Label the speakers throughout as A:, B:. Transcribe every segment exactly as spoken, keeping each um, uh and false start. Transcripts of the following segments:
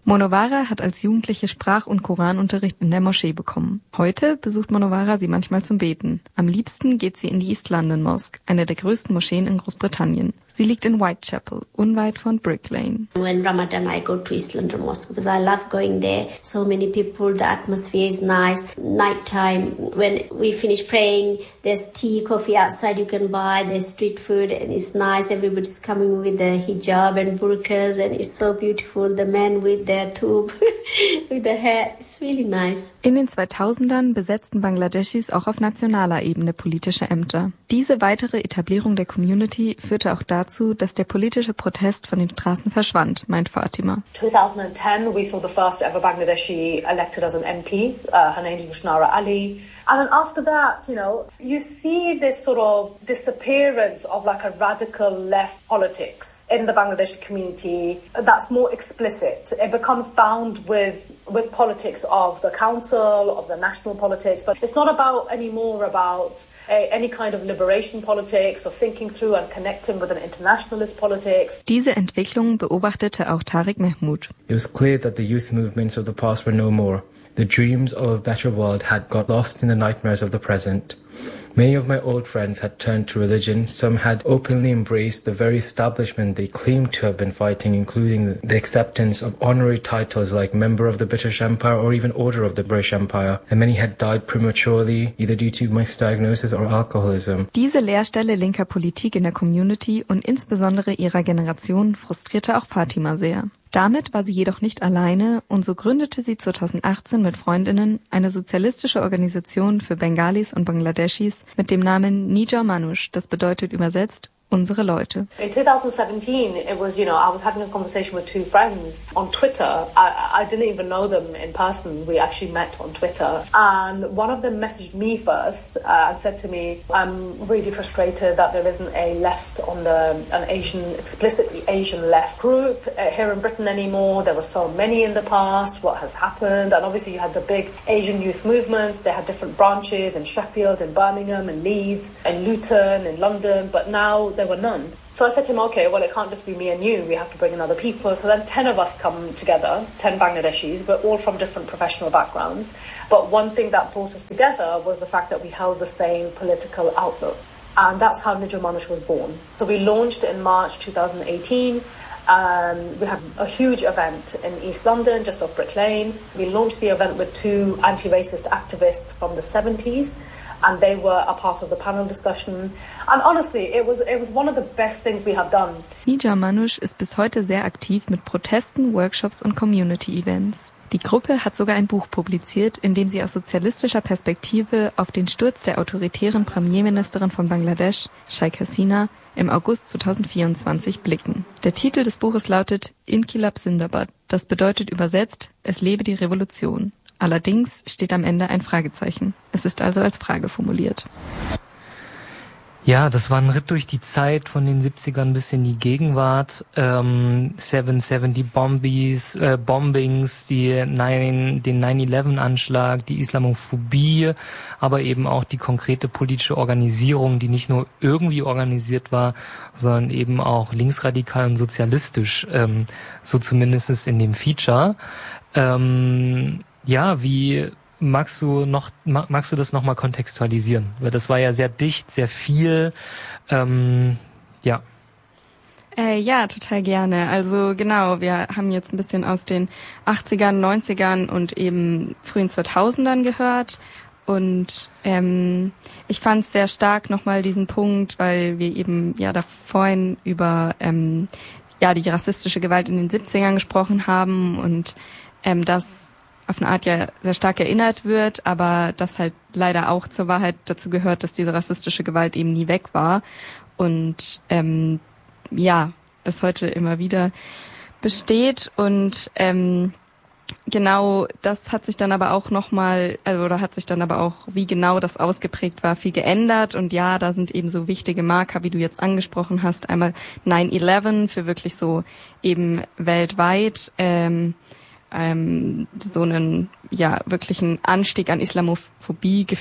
A: Monowara hat als Jugendliche Sprach- und Koranunterricht in der Moschee bekommen. Heute besucht Monowara sie manchmal zum Beten. Am liebsten geht sie in die East London Mosque, eine der größten Moscheen in Großbritannien. Sie liegt in Whitechapel, unweit von Brick Lane.
B: When Ramadan, I go to East London Mosque because I love going there. So many people, the atmosphere is nice. Nighttime, when we finish praying, there's tea, coffee outside you can buy. There's street food and it's nice. Everybody's coming with their hijab and burqas and it's so beautiful. The men with their tube, with the hair, it's really nice.
A: In den zweitausendern besetzten Bangladeschis auch auf nationaler Ebene politische Ämter. Diese weitere Etablierung der Community führte auch dazu, dass der politische Protest von den Straßen verschwand, meint Fatima.
C: twenty ten, we saw the first ever Bangladeshi elected as an M P. Uh, her name is Rushnara Ali. And then after that, you know, you see this sort of disappearance of like a radical left politics in the Bangladeshi community that's more explicit. It becomes bound with with politics of the council, of the national politics, but it's not about anymore about a, any kind of liberation politics or thinking through and connecting with an internationalist politics.
A: Diese Entwicklung beobachtete auch Tariq Mahmood.
D: It was clear that the youth movements of the past were no more. The dreams of a better world had got lost in the nightmares of the present. Many of my old friends had turned to religion. Some had openly embraced the very establishment they claimed to have been fighting, including the acceptance of honorary titles like Member of the British Empire or even Order of the British Empire. And many had died prematurely, either due to misdiagnosis or alcoholism.
A: Diese Leerstelle linker Politik in der Community und insbesondere ihrer Generation frustrierte auch Fatima sehr. Damit war sie jedoch nicht alleine und so gründete sie zweitausendachtzehn mit Freundinnen eine sozialistische Organisation für Bengalis und Bangladeschis mit dem Namen Nija Manush, das bedeutet übersetzt unsere Leute.
C: In twenty seventeen, it was, you know, I was having a conversation with two friends on Twitter. I, I didn't even know them in person. We actually met on Twitter. And one of them messaged me first uh, and said to me, I'm really frustrated that there isn't a left on the, an Asian, explicitly Asian left group uh, here in Britain anymore. There were so many in the past. What has happened? And obviously you had the big Asian youth movements. They had different branches in Sheffield, in Birmingham, in Leeds, in Luton, in London. But now there were none. So I said to him, okay, well, it can't just be me and you. We have to bring in other people. So then ten of us come together, ten Bangladeshis, but all from different professional backgrounds. But one thing that brought us together was the fact that we held the same political outlook. And that's how Nija Manush was born. So we launched in March twenty eighteen. Um, we had a huge event in East London, just off Brick Lane. We launched the event with two anti-racist activists from the seventies. And they were a part of the panel discussion. And honestly, it was it was one of the best things we have done.
A: Nija Manush ist bis heute sehr aktiv mit Protesten, Workshops und Community-Events. Die Gruppe hat sogar ein Buch publiziert, in dem sie aus sozialistischer Perspektive auf den Sturz der autoritären Premierministerin von Bangladesch, Sheikh Hasina, im August zweitausendvierundzwanzig blicken. Der Titel des Buches lautet Inqilab Zindabad. Das bedeutet übersetzt, es lebe die Revolution. Allerdings steht am Ende ein Fragezeichen. Es ist also als Frage formuliert.
E: Ja, das war ein Ritt durch die Zeit von den siebzigern bis in die Gegenwart. Ähm, seven seventy Bombies, äh, Bombings, die nine, den nine eleven Anschlag, die Islamophobie, aber eben auch die konkrete politische Organisierung, die nicht nur irgendwie organisiert war, sondern eben auch linksradikal und sozialistisch, ähm, so zumindest in dem Feature. Ähm, Ja, wie magst du noch magst du das nochmal kontextualisieren? Weil das war ja sehr dicht, sehr viel. Ähm, ja.
A: Äh, ja, total gerne. Also genau, wir haben jetzt ein bisschen aus den achtzigern, neunzigern und eben frühen zweitausendern gehört. Und ähm, ich fand es sehr stark nochmal diesen Punkt, weil wir eben ja da vorhin über ähm, ja die rassistische Gewalt in den siebzigern gesprochen haben und ähm, das auf eine Art ja sehr stark erinnert wird, aber das halt leider auch zur Wahrheit dazu gehört, dass diese rassistische Gewalt eben nie weg war und ähm, ja, bis heute immer wieder besteht und ähm, genau das hat sich dann aber auch nochmal, also oder hat sich dann aber auch, wie genau das ausgeprägt war, viel geändert und ja, da sind eben so wichtige Marker, wie du jetzt angesprochen hast, einmal nine eleven für wirklich so eben weltweit ähm, ähm, so einen ja wirklichen Anstieg an Islamophobie gef-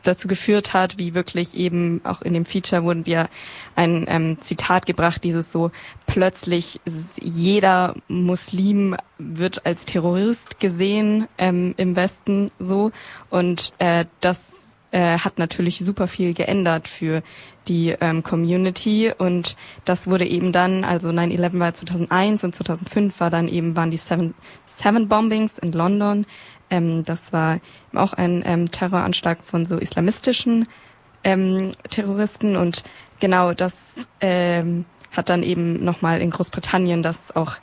A: dazu geführt hat, wie wirklich eben auch in dem Feature wurde ja ein ähm, Zitat gebracht, dieses so plötzlich jeder Muslim wird als Terrorist gesehen ähm, im Westen so und äh, das äh, hat natürlich super viel geändert für die ähm, Community und das wurde eben dann, also nine eleven war zweitausendeins und zweitausendfünf war dann eben, waren die Seven, Seven Bombings in London. Ähm, das war auch ein ähm, Terroranschlag von so islamistischen ähm, Terroristen und genau das ähm, hat dann eben nochmal in Großbritannien das auch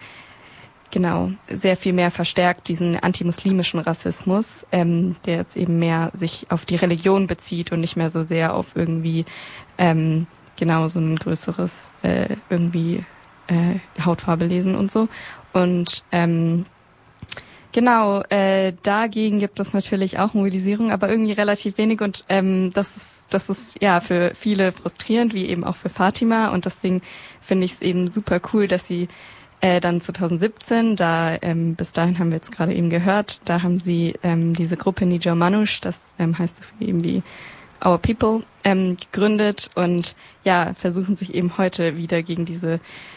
A: genau sehr viel mehr verstärkt, diesen antimuslimischen Rassismus, ähm, der jetzt eben mehr sich auf die Religion bezieht und nicht mehr so sehr auf irgendwie ähm, genau so ein größeres äh, irgendwie äh, Hautfarbe lesen und so. Und ähm, genau, äh, dagegen gibt es natürlich auch Mobilisierung, aber irgendwie relativ wenig und ähm, das ist, das ist ja für viele frustrierend, wie eben auch für Fatima und deswegen finde ich es eben super cool, dass sie Äh, dann zweitausendsiebzehn, da ähm, bis dahin haben wir jetzt gerade eben gehört, da haben sie ähm, diese Gruppe Nijo Manush, das ähm, heißt so viel eben wie Our People, ähm, gegründet und ja, versuchen sich eben heute wieder gegen diese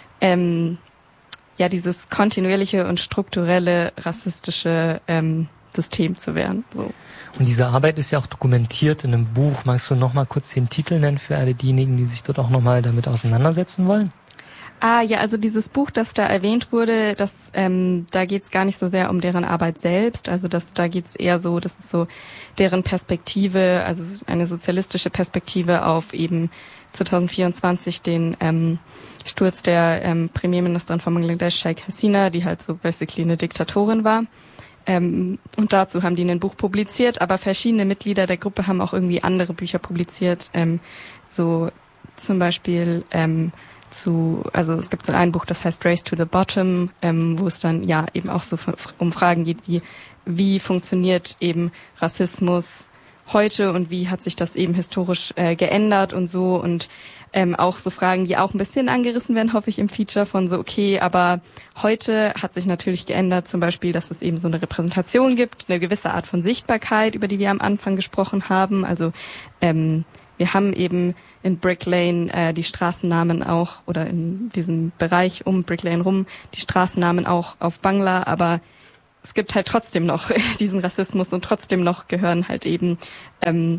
A: ähm, ja dieses kontinuierliche und strukturelle rassistische ähm, System zu wehren. So.
E: Und diese Arbeit ist ja auch dokumentiert in einem Buch. Magst du noch mal kurz den Titel nennen für alle diejenigen, die sich dort auch noch mal damit auseinandersetzen wollen?
A: Ah, ja, also dieses Buch, das da erwähnt wurde, das, ähm, da geht's gar nicht so sehr um deren Arbeit selbst. Also das, da geht's eher so, das ist so deren Perspektive, also eine sozialistische Perspektive auf eben zweitausendvierundzwanzig den ähm, Sturz der ähm, Premierministerin von Bangladesch, Sheikh Hasina, die halt so basically eine Diktatorin war. Ähm, und dazu haben die ein Buch publiziert, aber verschiedene Mitglieder der Gruppe haben auch irgendwie andere Bücher publiziert, ähm, so zum Beispiel ähm, zu, also es gibt so ein Buch, das heißt Race to the Bottom, ähm, wo es dann ja eben auch so um Fragen geht, wie wie funktioniert eben Rassismus heute und wie hat sich das eben historisch äh, geändert und so und ähm, auch so Fragen, die auch ein bisschen angerissen werden, hoffe ich im Feature von so, okay, aber heute hat sich natürlich geändert, zum Beispiel, dass es eben so eine Repräsentation gibt, eine gewisse Art von Sichtbarkeit, über die wir am Anfang gesprochen haben, also ähm, wir haben eben in Brick Lane äh, die Straßennamen auch, oder in diesem Bereich um Brick Lane rum, die Straßennamen auch auf Bangla, aber es gibt halt trotzdem noch diesen Rassismus und trotzdem noch gehören halt eben ähm,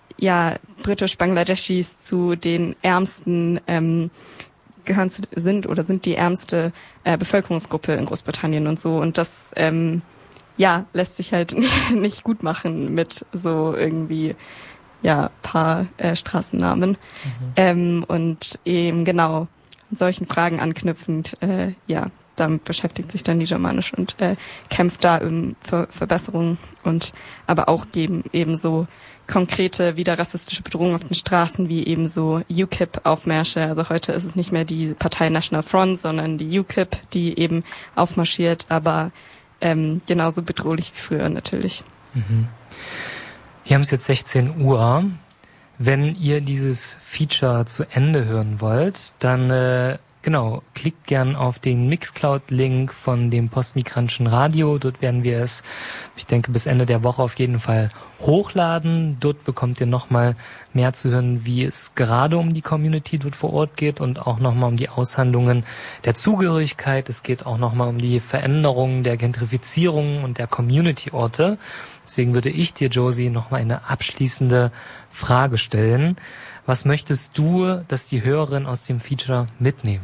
A: ja britisch-Bangladeschis zu den ärmsten, ähm, gehören zu, sind oder sind die ärmste äh, Bevölkerungsgruppe in Großbritannien und so und das ähm, ja lässt sich halt nicht gut machen mit so irgendwie ja, paar äh, Straßennamen. Mhm. Ähm, und eben genau solchen Fragen anknüpfend, äh, ja, damit beschäftigt sich dann Nijo Manush und äh, kämpft da um für Verbesserungen und aber auch geben eben so konkrete wieder rassistische Bedrohungen auf den Straßen, wie eben so U K I P-Aufmärsche. Also heute ist es nicht mehr die Partei National Front, sondern die U K I P, die eben aufmarschiert, aber ähm, genauso bedrohlich wie früher natürlich.
E: Mhm. Wir haben es jetzt sechzehn Uhr. Wenn ihr dieses Feature zu Ende hören wollt, dann äh, genau, klickt gern auf den Mixcloud-Link von dem Postmigrantischen Radio. Dort werden wir es, ich denke, bis Ende der Woche auf jeden Fall hochladen. Dort bekommt ihr nochmal mehr zu hören, wie es gerade um die Community dort vor Ort geht und auch nochmal um die Aushandlungen der Zugehörigkeit. Es geht auch nochmal um die Veränderungen der Gentrifizierung und der Community-Orte. Deswegen würde ich dir, Josie, nochmal eine abschließende Frage stellen. Was möchtest du, dass die Hörerinnen aus dem Feature mitnehmen?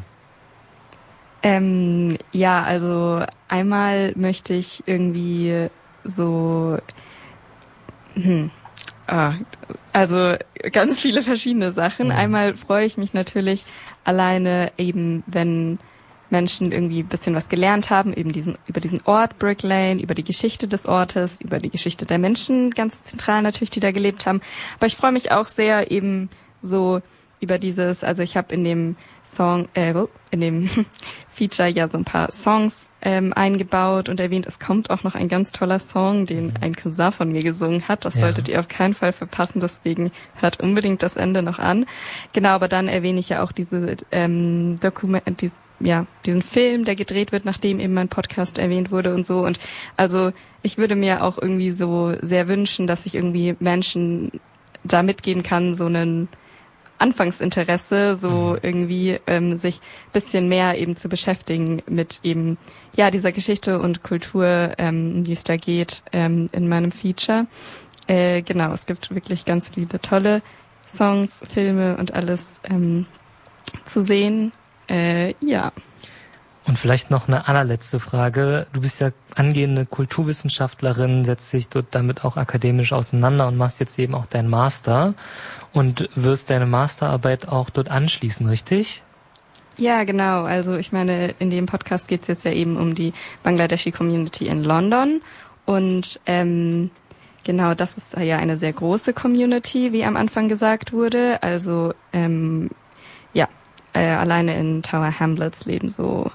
A: Ähm, ja, also einmal möchte ich irgendwie so, hm, ah, also ganz viele verschiedene Sachen. Mhm. Einmal freue ich mich natürlich alleine eben, wenn Menschen irgendwie ein bisschen was gelernt haben, eben diesen, über diesen Ort Brick Lane, über die Geschichte des Ortes, über die Geschichte der Menschen, ganz zentral natürlich, die da gelebt haben. Aber ich freue mich auch sehr eben so über dieses, also ich habe in dem Song, äh, in dem Feature ja so ein paar Songs ähm, eingebaut und erwähnt, es kommt auch noch ein ganz toller Song, den ein Cousin von mir gesungen hat. Das ja. solltet ihr auf keinen Fall verpassen, deswegen hört unbedingt das Ende noch an. Genau, aber dann erwähne ich ja auch diese ähm, Dokument, die, ja, diesen Film, der gedreht wird, nachdem eben mein Podcast erwähnt wurde und so. Und also ich würde mir auch irgendwie so sehr wünschen, dass sich irgendwie Menschen da mitgeben kann, so einen Anfangsinteresse, so mhm. irgendwie ähm, sich bisschen mehr eben zu beschäftigen mit eben ja dieser Geschichte und Kultur, ähm, wie es da geht ähm, in meinem Feature. Äh, genau, es gibt wirklich ganz viele tolle Songs, Filme und alles ähm, zu sehen. Äh, ja.
E: Und vielleicht noch eine allerletzte Frage. Du bist ja angehende Kulturwissenschaftlerin, setzt dich dort damit auch akademisch auseinander und machst jetzt eben auch deinen Master und wirst deine Masterarbeit auch dort anschließen, richtig?
A: Ja, genau. Also ich meine, in dem Podcast geht es jetzt ja eben um die Bangladeshi Community in London und ähm, genau, das ist ja eine sehr große Community, wie am Anfang gesagt wurde. Also ähm, ja, äh, alleine in Tower Hamlets leben so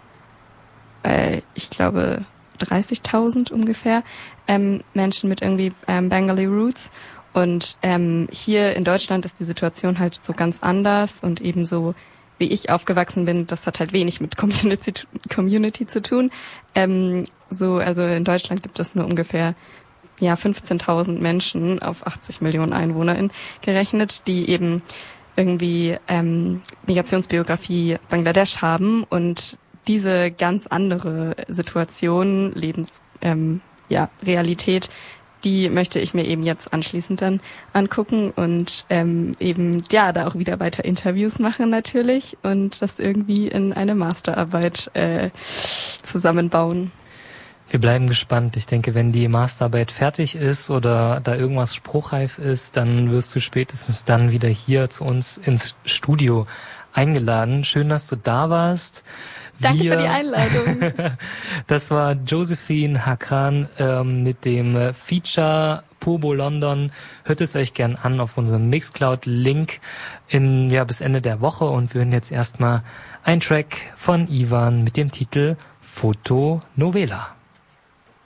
A: äh, ich glaube dreißigtausend ungefähr ähm, Menschen mit irgendwie ähm, Bengali Roots und ähm, hier in Deutschland ist die Situation halt so ganz anders und eben so wie ich aufgewachsen bin, das hat halt wenig mit Community, Community zu tun. Ähm, so also in Deutschland gibt es nur ungefähr ja fünfzehntausend Menschen auf achtzig Millionen EinwohnerInnen gerechnet, die eben irgendwie ähm, Migrationsbiografie Bangladesch haben und diese ganz andere Situation, Lebens, ähm, ja, Realität, die möchte ich mir eben jetzt anschließend dann angucken und ähm, eben, ja, da auch wieder weiter Interviews machen natürlich und das irgendwie in eine Masterarbeit äh, zusammenbauen.
E: Wir bleiben gespannt. Ich denke, wenn die Masterarbeit fertig ist oder da irgendwas spruchreif ist, dann wirst du spätestens dann wieder hier zu uns ins Studio eingeladen. Schön, dass du da warst.
A: Danke Wir, für die Einladung.
E: Das war Josephine Hakran ähm, mit dem Feature Pobo London. Hört es euch gern an auf unserem Mixcloud-Link in ja bis Ende der Woche und wir hören jetzt erstmal einen Track von Ivan mit dem Titel Foto Novela.